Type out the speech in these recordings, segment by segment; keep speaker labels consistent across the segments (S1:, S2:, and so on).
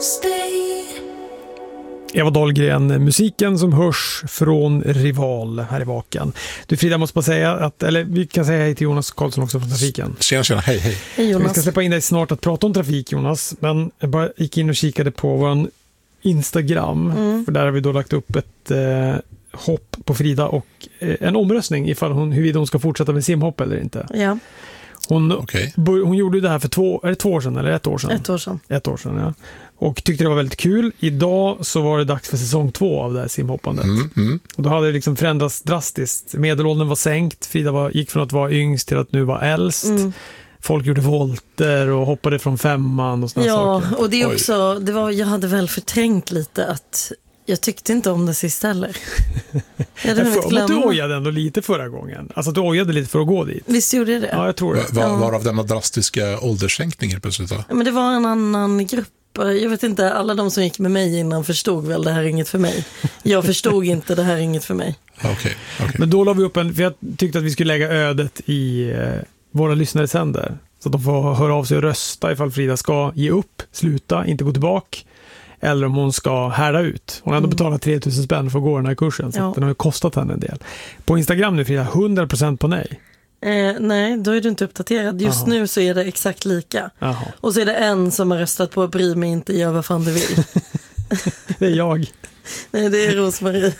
S1: Eva Dahlgren, musiken som hörs från Rival här i Vaken. Du Frida, måste bara säga att, eller vi kan säga hej till Jonas Karlsson också från trafiken.
S2: Tjena, hej.
S3: Hej Jonas.
S1: Vi ska släppa in dig snart att prata om trafik, Jonas, men jag bara gick in och kikade på vår Instagram, för där har vi då lagt upp ett hopp på Frida och en omröstning ifall huruvida hon ska fortsätta med simhopp eller inte.
S3: Ja.
S1: Hon gjorde det här för 2 år sedan eller 1 år sedan?
S3: 1 år sedan.
S1: 1 år sedan, ja. Och tyckte det var väldigt kul. Idag så var det dags för säsong 2 av det här simhoppandet. Och då hade det liksom förändrats drastiskt. Medelåldern var sänkt. Frida gick från att vara yngst till att nu vara äldst. Folk gjorde volter och hoppade från 5:an och såna saker.
S3: Ja, och det är också, jag hade väl förträngt lite att jag tyckte inte om det sist heller. Jag
S1: att du ojade ändå lite förra gången. Alltså att du ojade lite för att gå dit.
S3: Visst gjorde jag det?
S1: Ja, jag tror det.
S2: Varav denna drastiska ålderssänkning plötsligt då?
S3: Ja, men det var en annan grupp. Jag vet inte, alla de som gick med mig innan förstod väl det här är inget för mig. Jag förstod inte det här är inget för mig.
S2: Okej.
S1: Men då la vi upp för jag tyckte att vi skulle lägga ödet i våra lyssnares händer. Så att de får höra av sig och rösta ifall Frida ska ge upp, sluta, inte gå tillbaka. Eller om hon ska härda ut. Hon har ändå betalat 3 000 spänn för att gå den här kursen. Så den har ju kostat henne en del. På Instagram nu Frida, 100% på nej.
S3: Nej, då är du inte uppdaterad. Just nu så är det exakt lika.
S1: Aha.
S3: Och så är det en som har röstat på bry mig inte, gör vad fan du vill.
S1: Det är jag.
S3: Nej, det är Rosmarie.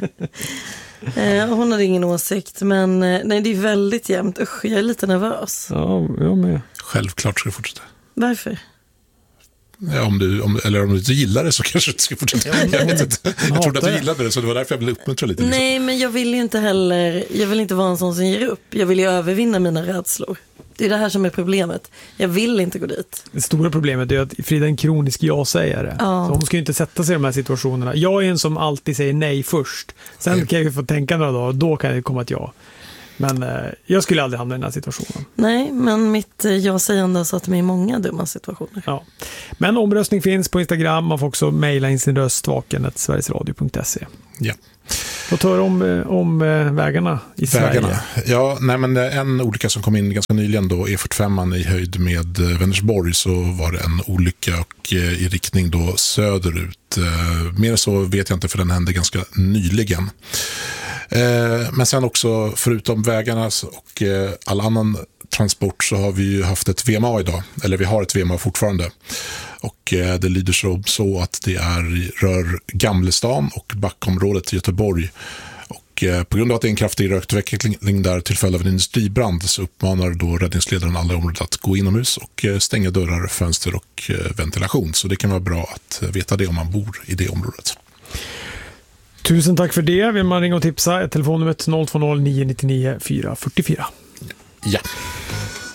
S3: Hon hade ingen åsikt. Men nej, det är väldigt jämnt. Usch, jag är lite nervös.
S1: Ja, jag med.
S2: Självklart ska du fortsätta.
S3: Varför?
S2: Ja, om du inte gillar det så kanske du ska fortsätta. Jag trodde att du gillade det, så det var därför jag ville uppmuntra lite.
S3: Nej, men jag vill ju inte heller. Jag vill inte vara en sån som ger upp. Jag vill ju övervinna mina rädslor. Det är det här som är problemet. Jag vill inte gå dit.
S1: Det stora problemet är att Frida är en kronisk ja-sägare. Så hon ska ju inte sätta sig i de här situationerna. Jag är en som alltid säger nej först. Sen kan jag ju få tänka några dagar och då kan det komma ett ja. Men jag skulle aldrig hamna i den här situationen.
S3: Nej, men mitt ja-sägande har satt mig i många dumma situationer.
S1: Ja. Men omröstning finns på Instagram. Man får också mejla in sin röst vaken@sverigesradio.se.
S2: Ja.
S1: Vad tar om vägarna i Sverige?
S2: Ja, nej, men en olycka som kom in ganska nyligen då, E45 i höjd med Vänersborg, så var det en olycka och i riktning då söderut. Mer så vet jag inte, för den hände ganska nyligen. Men sen också, förutom vägarna och all annan transport, så har vi ju haft ett VMA idag. Eller vi har ett VMA fortfarande. Och det lyder så att det rör Gamlestan och Backområdet i Göteborg. Och på grund av att det är en kraftig rökutveckling där till följd av en industribrand, så uppmanar då räddningsledaren alla områden att gå inomhus och stänga dörrar, fönster och ventilation. Så det kan vara bra att veta det om man bor i det området.
S1: Tusen tack för det. Vill man ringa och tipsa, telefonnumret 020 999 444.
S2: Ja.